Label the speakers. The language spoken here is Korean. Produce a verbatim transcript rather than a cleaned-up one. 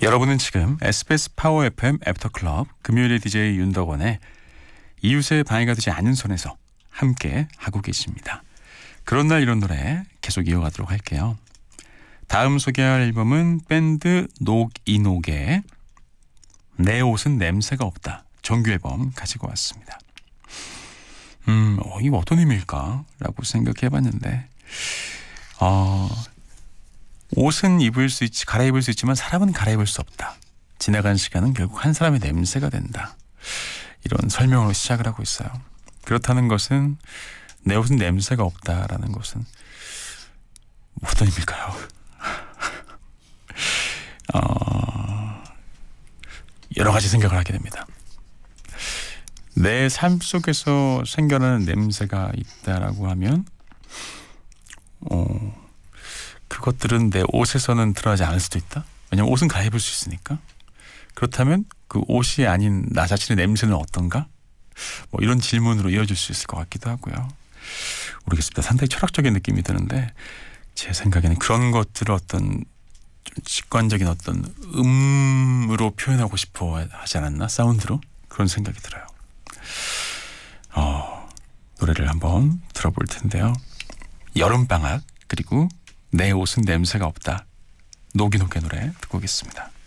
Speaker 1: 여러분은 지금 에스비에스 파워 에프엠 애프터클럽 금요일의 디제이 윤덕원의 이웃의 방해가 되지 않는 선에서 함께 하고 계십니다. 그런 날 이런 노래 계속 이어가도록 할게요. 다음 소개할 앨범은 밴드 녹이녹의 내 옷은 냄새가 없다 정규 앨범 가지고 왔습니다. 음, 어, 이거 어떤 의미일까? 라고 생각해봤는데 어, 옷은 입을 수 있지, 갈아입을 수 있지만 사람은 갈아입을 수 없다. 지나간 시간은 결국 한 사람의 냄새가 된다. 이런 설명으로 시작을 하고 있어요. 그렇다는 것은 내 옷은 냄새가 없다라는 것은 어떤 의미일까요? 어, 여러 가지 생각을 하게 됩니다. 내 삶 속에서 생겨나는 냄새가 있다라고 하면 어, 그것들은 내 옷에서는 드러나지 않을 수도 있다. 왜냐하면 옷은 갈아입을 수 있으니까. 그렇다면 그 옷이 아닌 나 자신의 냄새는 어떤가? 뭐 이런 질문으로 이어질 수 있을 것 같기도 하고요. 모르겠습니다. 상당히 철학적인 느낌이 드는데 제 생각에는 그런 것들을 어떤 좀 직관적인 어떤 음으로 표현하고 싶어 하지 않았나? 사운드로? 그런 생각이 들어요. 어, 노래를 한번 들어볼 텐데요. 여름방학 그리고 내 옷은 냄새가 없다. 녹이녹의 노래 듣고 오겠습니다.